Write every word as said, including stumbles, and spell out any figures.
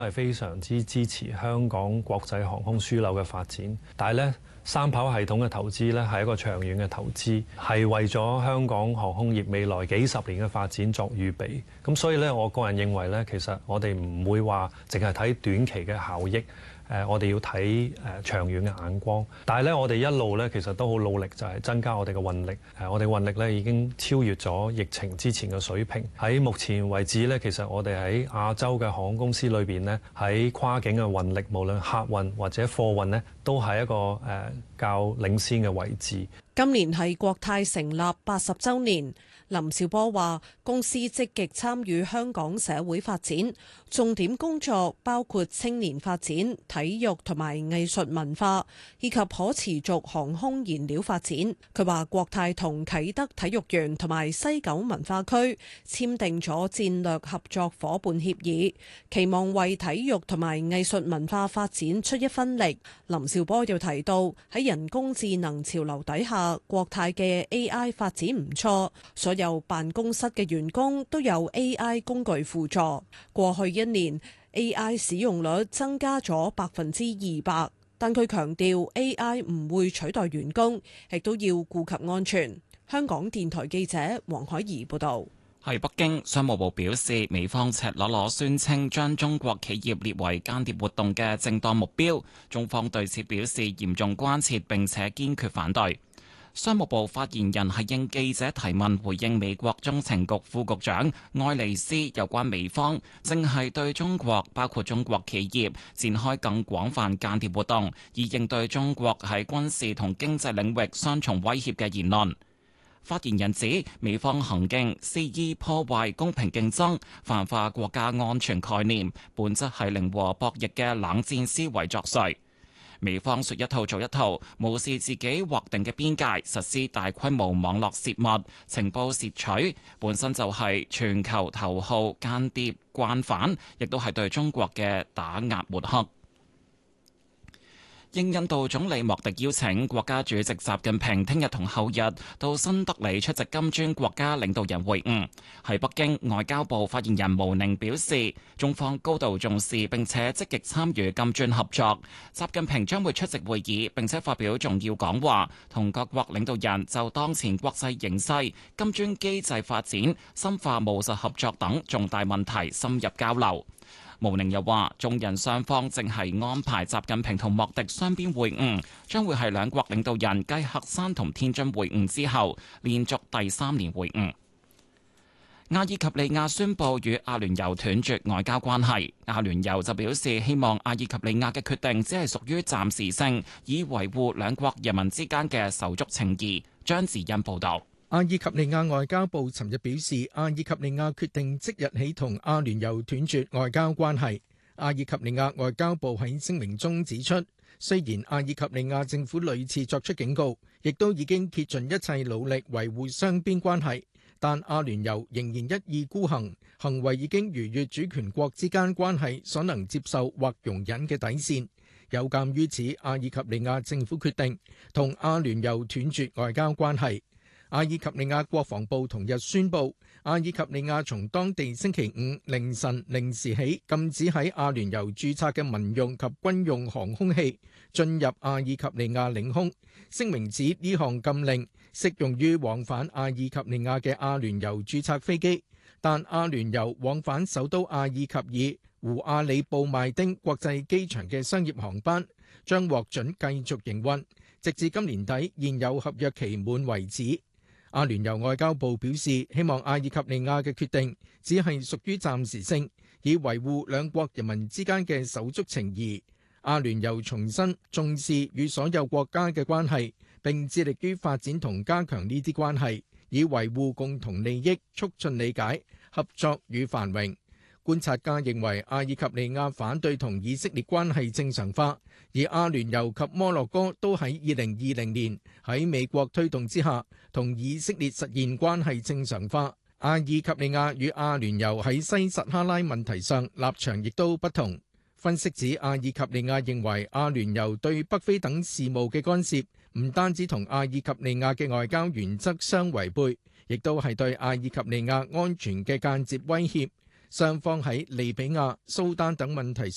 係非常之支持香港國際航空樞紐嘅發展，但係咧三跑系統嘅投資咧係一個長遠嘅投資，係為咗香港航空業未來幾十年嘅發展作預備。咁所以咧，我個人認為咧，其實我哋唔會話淨係睇短期嘅效益。誒，我哋要睇誒長遠嘅眼光，但係咧，我哋一路咧其實都好努力，就係增加我哋嘅運力。誒，我哋運力咧已經超越咗疫情之前嘅水平。喺目前為止咧，其實我哋喺亞洲嘅航空公司裏邊咧，喺跨境嘅運力，無論客運或者貨運咧，都係一個誒較領先嘅位置。 今年係國泰成立八十週年。林紹波話：公司積極參與香港社會發展，重點工作包括青年發展、體育同埋藝術文化，以及可持續航空燃料發展。佢話國泰同啟德體育園同埋西九文化區簽訂咗戰略合作伙伴協議，期望為體育同埋藝術文化發展出一分力。林紹波又提到喺人工智能潮流底下，國泰嘅 A I 發展唔錯，所有辦公室嘅員工都有 A I 工具輔助。過去一年 A I 使用率增加咗百分之二百，但佢強調 A I 唔會取代員工，亦都要顧及安全。香港電台記者黃海怡報導。 喺北京，商務部表示，美方赤裸裸宣稱將中國企業列為間諜活動嘅正當目標，中方對此表示嚴重關切並且堅決反對。商務部發言人係應記者提問回應美國中情局副局長愛麗絲有關美方正係對中國包括中國企業展開更廣泛間諜活動，以應對中國喺軍事同經濟領域雙重威脅嘅言論。發言人指，美方行徑肆意破壞公平競爭，泛化國家安全概念，本質係零和博弈嘅冷戰思維作祟。美方說一套做一套，無視自己劃定嘅邊界，實施大規模網絡泄密、情報竊取，本身就係全球頭號間諜慣犯，亦都係對中國嘅打壓抹黑。應印度總理莫迪邀請，國家主席習近平聽日同後日到新德里出席金磚國家領導人會晤。喺北京，外交部發言人毛寧表示，中方高度重視並且積極參與金磚合作。習近平將會出席會議並且發表重要講話，同各國領導人就當前國際形勢、金磚機制發展、深化務實合作等重大問題深入交流。毛寧又話，中印雙方正係安排習近平同莫迪雙邊會晤，將會係兩國領導人繼鶴山同天津會晤之後，連續第三年會晤。阿爾及利亞宣布與阿聯酋斷絕外交關係，阿聯酋就表示希望阿爾及利亞嘅決定只係屬於暫時性，以維護兩國人民之間嘅手足情誼。張智恩報導。 阿爾及利亞外交部尋日表示，阿爾及利亞決定即日起同阿聯酋斷絕外交關係。阿爾及利亞外交部喺聲明中指出，雖然阿爾及利亞政府屢次作出警告，亦都已經竭盡一切努力維護雙邊關係，但阿聯酋仍然一意孤行，行為已經逾越主權國之間關係所能接受或容忍嘅底線。有鑑於此，阿爾及利亞政府決定同阿聯酋斷絕外交關係。阿爾及利亞國防部同日宣布，阿爾及利亞從當地星期五凌晨零時起禁止喺阿聯酋註冊嘅民用及軍用航空器進入阿爾及利亞領空。聲明指呢項禁令適用於往返阿爾及利亞嘅阿聯酋註冊飛機，但阿聯酋往返首都阿爾及爾胡阿里布邁丁國際機場嘅商業航班將獲准繼續營運，直至今年底現有合約期滿為止。阿聯酋外交部表示，希望阿爾及利亞嘅決定只係屬於暫時性，以維護兩國人民之間嘅手足情誼。阿聯酋重申重視與所有國家嘅關係，並致力於發展同加強呢啲關係，以維護共同利益，促進理解、合作與繁榮。觀察家認為，阿爾及利亞反對同以色列關係正常化，而阿聯酋及摩洛哥都喺二零二零年喺美國推動之下，同以色列實現關係正常化。阿爾及利亞與阿聯酋喺西撒哈拉問題上立場亦都不同。分析指，阿爾及利亞認為阿聯酋對北非等事務嘅干涉，唔單止同阿爾及利亞嘅外交原則相違背，亦都係對阿爾及利亞安全嘅間接威脅。雙方喺利比亞、蘇丹等問題